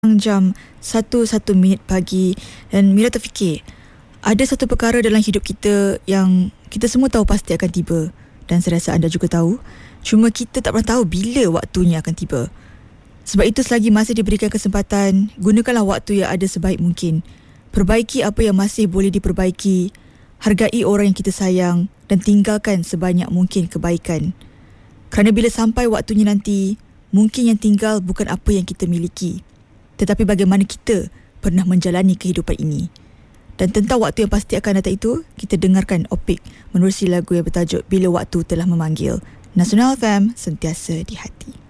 Jam 1:01 pagi dan Mira terfikir ada satu perkara dalam hidup kita yang kita semua tahu pasti akan tiba, dan saya rasa anda juga tahu, cuma kita tak pernah tahu bila waktunya akan tiba. Sebab itu selagi masih diberikan kesempatan, gunakanlah waktu yang ada sebaik mungkin. Perbaiki apa yang masih boleh diperbaiki, hargai orang yang kita sayang dan tinggalkan sebanyak mungkin kebaikan. Kerana bila sampai waktunya nanti, mungkin yang tinggal bukan apa yang kita miliki, tetapi bagaimana kita pernah menjalani kehidupan ini. Dan tentang waktu yang pasti akan datang itu, kita dengarkan Opik menerusi lagu yang bertajuk Bila Waktu Telah Memanggil. Nasional FM, sentiasa di hati.